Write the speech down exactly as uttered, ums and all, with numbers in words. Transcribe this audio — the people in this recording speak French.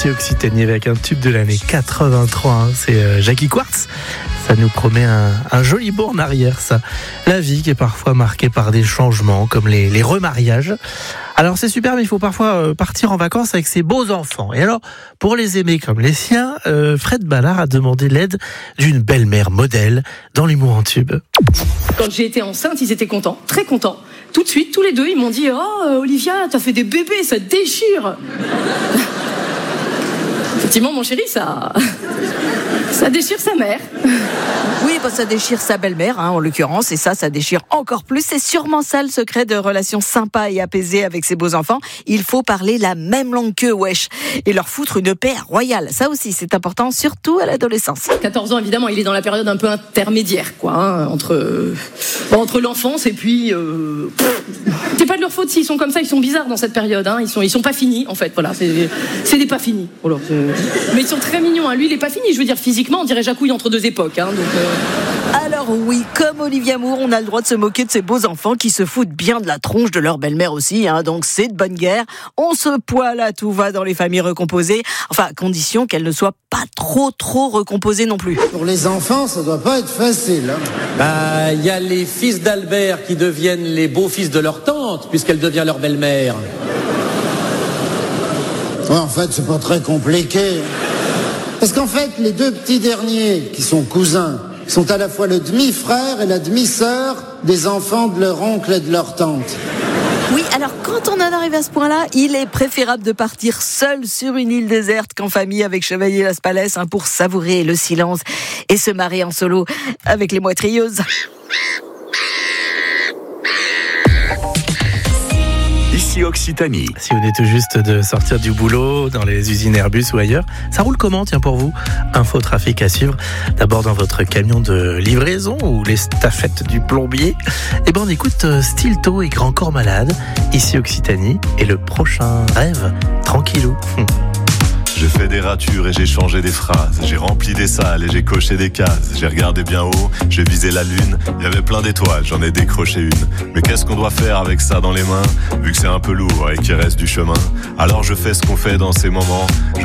Ici Occitanie avec un tube de l'année quatre-vingt-trois, hein. C'est euh, Jackie Quartz. Ça nous promet un, un joli bond en arrière, ça. La vie qui est parfois marquée par des changements, comme les, les remariages. Alors c'est super, mais il faut parfois euh, partir en vacances avec ses beaux enfants. Et alors, pour les aimer comme les siens, euh, Fred Ballard a demandé l'aide d'une belle-mère modèle dans l'humour en tube. Quand j'ai été enceinte, ils étaient contents, très contents. Tout de suite, tous les deux, ils m'ont dit « Oh, Olivia, t'as fait des bébés, ça te déchire !» Effectivement, mon chéri, ça... ça déchire sa mère. Oui, bah, ça déchire sa belle-mère, hein, en l'occurrence, et ça, ça déchire encore plus. C'est sûrement ça le secret de relations sympas et apaisées avec ses beaux-enfants. Il faut parler la même langue qu'eux, wesh, et leur foutre une paix royale. Ça aussi, c'est important, surtout à l'adolescence. quatorze ans, évidemment, il est dans la période un peu intermédiaire, quoi, hein, entre, bon, entre l'enfance et puis... Euh... C'est pas de leur faute s'ils sont comme ça, ils sont bizarres dans cette période, hein, ils sont, ils sont pas finis, en fait, voilà, c'est, c'est des pas finis. Voilà, mais ils sont très mignons, hein. Lui, il est pas fini, je veux dire, physiquement, on dirait Jacouille entre deux époques, hein, donc... Euh... Alors oui, comme Olivia Moore, on a le droit de se moquer de ses beaux enfants qui se foutent bien de la tronche de leur belle-mère aussi, hein, donc c'est de bonne guerre. On se poile à tout va dans les familles recomposées, enfin, à condition qu'elles ne soient pas trop trop recomposées non plus. Pour les enfants, ça doit pas être facile, hein. Bah, il y a les fils d'Albert qui deviennent les beaux-fils de leur tante, puisqu'elle devient leur belle-mère. Ouais, en fait, c'est pas très compliqué. Parce qu'en fait, les deux petits derniers, qui sont cousins, sont à la fois le demi-frère et la demi-sœur des enfants de leur oncle et de leur tante. Oui, alors quand on en arrive à ce point-là, il est préférable de partir seul sur une île déserte qu'en famille avec Chevalier Las Palais, hein, pour savourer le silence et se marrer en solo avec les moitrieuses. Ici Occitanie. Si vous venez tout juste de sortir du boulot, dans les usines Airbus ou ailleurs, ça roule comment, tiens, pour vous? Infotrafic à suivre. D'abord dans votre camion de livraison ou les staffettes du plombier. Et ben on écoute Stilto et Grand Corps Malade, ici Occitanie, et le prochain rêve, tranquillou. J'ai fait des ratures et j'ai changé des phrases. J'ai rempli des salles et j'ai coché des cases. J'ai regardé bien haut, j'ai visé la lune. Il y avait plein d'étoiles, j'en ai décroché une. Mais qu'est-ce qu'on doit faire avec ça dans les mains, vu que c'est un peu lourd et qu'il reste du chemin? Alors je fais ce qu'on fait dans ces moments. Je